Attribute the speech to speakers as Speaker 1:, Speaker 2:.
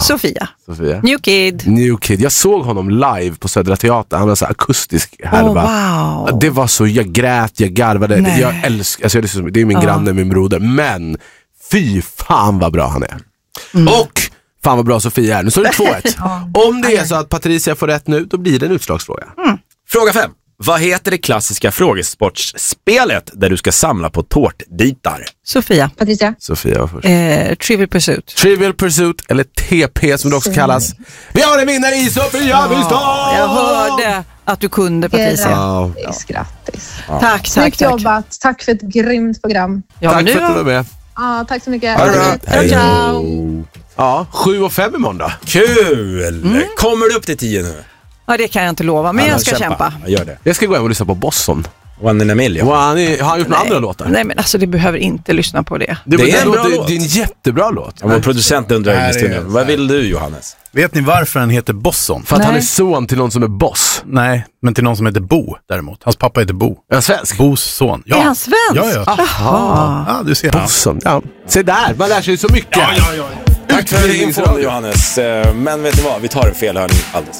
Speaker 1: Sofia.
Speaker 2: New Kid. Jag såg honom live på Södra Teatern. Han var så akustisk härva.
Speaker 1: Wow.
Speaker 2: Det var så, jag grät, jag garvade.
Speaker 1: Nej.
Speaker 2: Jag älskar, alltså det är min granne, min broder. Men fy fan vad bra han är. Och fan vad bra Sofia är. Nu står det 2-1. Om det är så att Patricia får rätt nu, då blir det en utslagsfråga.
Speaker 3: Fråga 5. Vad heter det klassiska frågesportspelet där du ska samla på tårtbitar?
Speaker 1: Sofia.
Speaker 4: Patricia.
Speaker 2: Sofia var först.
Speaker 1: Trivial Pursuit.
Speaker 2: Trivial Pursuit, eller TP som det också kallas. Vi har en vinnare i Sofia Wistam!
Speaker 1: Jag hörde att du kunde, Patricia.
Speaker 4: Grattis.
Speaker 1: Tack.
Speaker 4: Snyggt jobbat. Tack för ett grymt program.
Speaker 1: Ja,
Speaker 2: tack för att du var med.
Speaker 4: Ja, tack så mycket.
Speaker 1: Ciao.
Speaker 2: Ja, 7-5 imorgon då.
Speaker 3: Kul! Kommer du upp till 10 nu?
Speaker 1: Ja, det kan jag inte lova, men jag ska kämpa.
Speaker 3: Jag gör det.
Speaker 2: Jag ska gå hem och lyssna på Bosson.
Speaker 3: One in a million.
Speaker 2: Har han gjort några andra låtar?
Speaker 1: Nej, men alltså det behöver inte lyssna på det.
Speaker 2: Det är en bra låt. Det är en jättebra låt.
Speaker 3: Ja, vår producent undrar i studion. Vad vill du, Johannes?
Speaker 5: Vet ni varför han heter Bosson?
Speaker 2: För att han är son till någon som är boss.
Speaker 5: Nej, men till någon som heter Bo däremot. Hans pappa heter Bo.
Speaker 2: Är han svensk?
Speaker 5: Bos son. Ja.
Speaker 1: Är han svensk?
Speaker 5: Ja. Ja, du ser.
Speaker 2: Bosson. Ja. Se där, man lär sig så mycket.
Speaker 3: Tack för infon, Johannes. Men vet ni vad? Vi tar en felhörning alldeles.